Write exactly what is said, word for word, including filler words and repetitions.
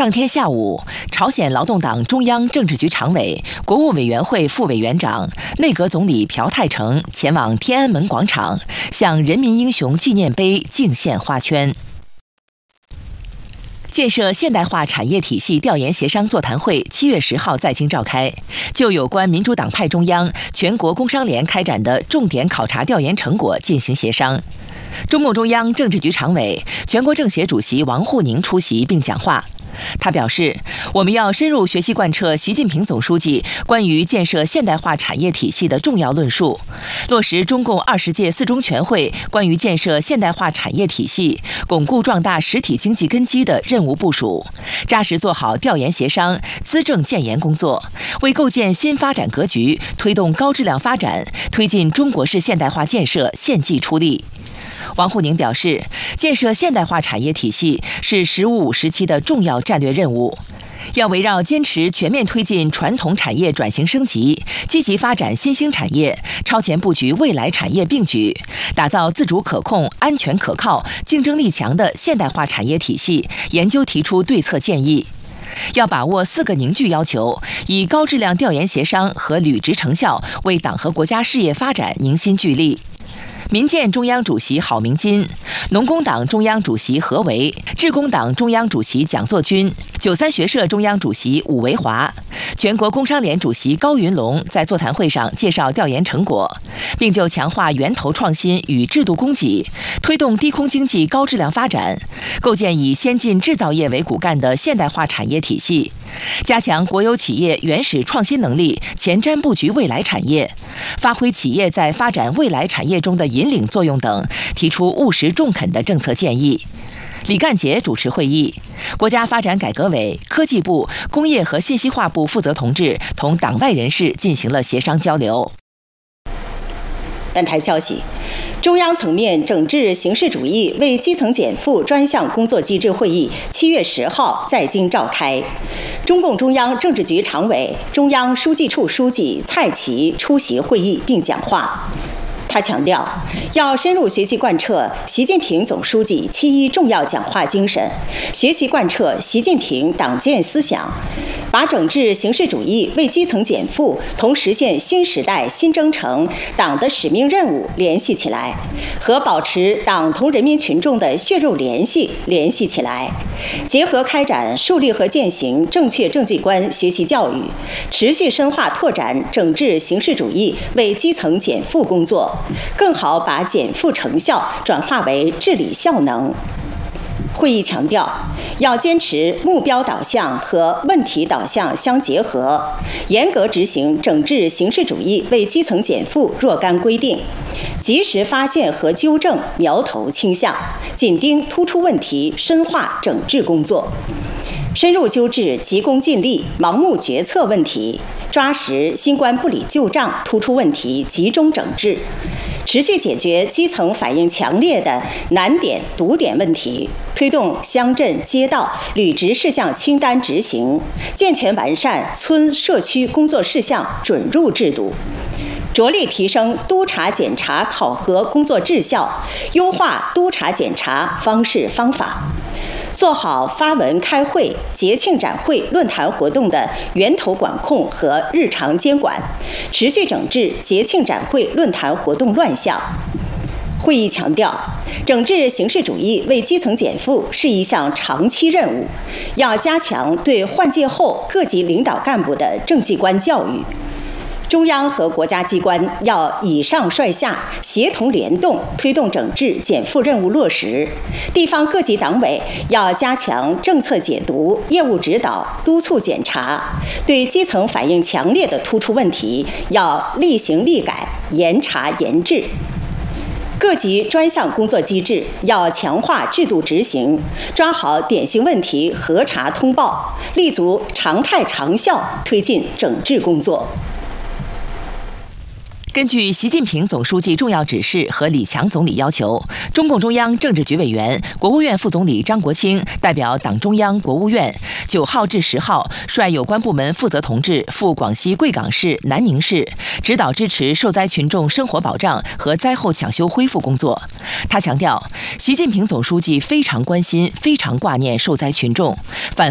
当天下午，朝鲜劳动党中央政治局常委、国务委员会副委员长、内阁总理朴泰成前往天安门广场，向人民英雄纪念碑敬献花圈。建设现代化产业体系调研协商座谈会七月十号在京召开，就有关民主党派中央、全国工商联开展的重点考察调研成果进行协商。中共中央政治局常委、全国政协主席王沪宁出席并讲话。他表示，我们要深入学习贯彻习近平总书记关于建设现代化产业体系的重要论述，落实中共二十届四中全会关于建设现代化产业体系、巩固壮大实体经济根基的任务部署，扎实做好调研协商、资政建言工作，为构建新发展格局、推动高质量发展、推进中国式现代化建设献计出力。王沪宁表示，建设现代化产业体系是“十五五”时期的重要战略任务，要围绕坚持全面推进传统产业转型升级，积极发展新兴产业，超前布局未来产业并举，打造自主可控、安全可靠、竞争力强的现代化产业体系，研究提出对策建议。要把握四个凝聚要求，以高质量调研协商和履职成效，为党和国家事业发展凝心聚力。民建中央主席郝明金、农工党中央主席何为、致公党中央主席蒋作军、九三学社中央主席伍维华、全国工商联主席高云龙在座谈会上介绍调研成果，并就强化源头创新与制度供给，推动低空经济高质量发展，构建以先进制造业为骨干的现代化产业体系，加强国有企业原始创新能力，前瞻布局未来产业，发挥企业在发展未来产业中的引领作用等，提出务实中肯的政策建议。李干杰主持会议，国家发展改革委、科技部、工业和信息化部负责同志同党外人士进行了协商交流。 本台消息，中央层面整治形式主义为基层减负专项工作机制会议七月十号在京召开，中共中央政治局常委、中央书记处书记蔡奇出席会议并讲话。他强调，要深入学习贯彻习近平总书记七一重要讲话精神，学习贯彻习近平党建思想，把整治形式主义为基层减负同实现新时代新征程党的使命任务联系起来，和保持党同人民群众的血肉联系联系起来，结合开展树立和践行正确政绩观学习教育，持续深化拓展整治形式主义为基层减负工作，更好把减负成效转化为治理效能。会议强调，要坚持目标导向和问题导向相结合，严格执行整治形式主义为基层减负若干规定，及时发现和纠正苗头倾向，紧盯突出问题，深化整治工作，深入纠治急功近利、盲目决策问题，抓实新冠不理旧账突出问题，集中整治，持续解决基层反映强烈的难点、堵点问题，推动乡镇街道履职事项清单执行，健全完善村社区工作事项准入制度，着力提升督查检查考核工作质效，优化督查检查方式方法，做好发文开会、节庆展会、论坛活动的源头管控和日常监管，持续整治节庆展会、论坛活动乱象。会议强调，整治形式主义为基层减负是一项长期任务，要加强对换届后各级领导干部的政绩观教育。中央和国家机关要以上率下，协同联动推动整治减负任务落实；地方各级党委要加强政策解读、业务指导、督促检查，对基层反映强烈的突出问题要立行立改、严查严治。各级专项工作机制要强化制度执行，抓好典型问题核查通报，立足常态长效推进整治工作。 根据习近平总书记重要指示和李强总理要求，中共中央政治局委员、国务院副总理张国清代表党中央、国务院九号至十号率有关部门负责同志赴广西贵港市、南宁市，指导支持受灾群众生活保障和灾后抢修恢复工作。他强调，习近平总书记非常关心、非常挂念受灾群众，反复